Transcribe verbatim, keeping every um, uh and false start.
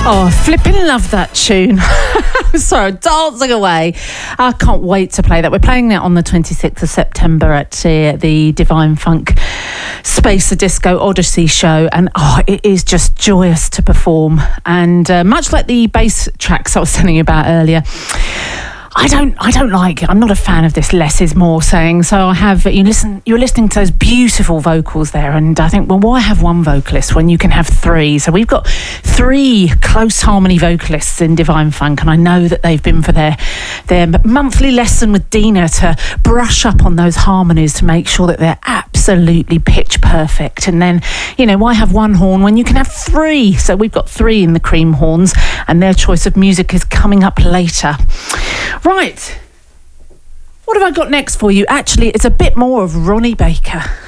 Oh, flipping love that tune. Sorry, dancing away. I can't wait to play that. We're playing that on the twenty-sixth of September at uh, the Divine Funk Spacer Disco Odyssey show. And oh, it is just joyous to perform. And uh, much like the bass tracks I was telling you about earlier, I don't I don't like it. I'm not a fan of this less is more saying. So I have, you listen, you're listening to those beautiful vocals there, and I think, well, why have one vocalist when you can have three? So we've got three close harmony vocalists in Divine Funk, and I know that they've been for their their monthly lesson with Dina to brush up on those harmonies to make sure that they're absolutely pitch perfect. And then, you know, why have one horn when you can have three? So we've got three in the Cream horns, and their choice of music is coming up later. Right, what have I got next for you? Actually, it's a bit more of Ronnie Baker.